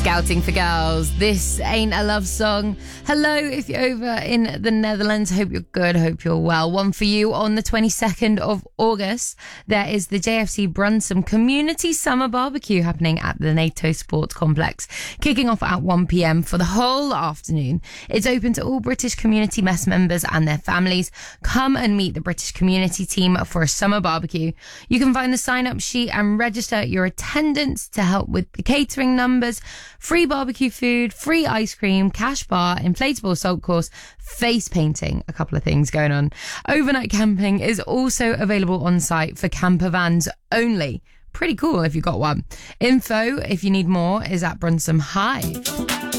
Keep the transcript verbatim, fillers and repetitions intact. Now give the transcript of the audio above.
Scouting for Girls. This ain't a love song. Hello, if you're over in the Netherlands. Hope you're good. Hope you're well. One for you on the twenty-second of August. There is the J F C Brunsum Community Summer Barbecue happening at the NATO Sports Complex, kicking off at one p.m. for the whole afternoon. It's open to all British Community Mess members and their families. Come and meet the British Community team for a summer barbecue. You can find the sign-up sheet and register your attendance to help with the catering numbers. Free barbecue food, free ice cream, cash bar, inflatable salt course, face painting, a couple of things going on. Overnight camping is also available on site for camper vans only. Pretty cool if you've got one. Info, if you need more, is at Brunsum Hive.